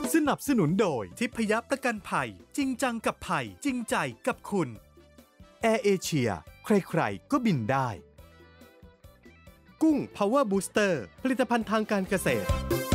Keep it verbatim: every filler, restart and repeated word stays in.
สนับสนุนโดยทิพยประกันภัยจริงจังกับภัยจริงใจกับคุณแอร์เอเชียใครๆก็บินได้กุ้ง Power Booster ผลิตภัณฑ์ทางการเกษตร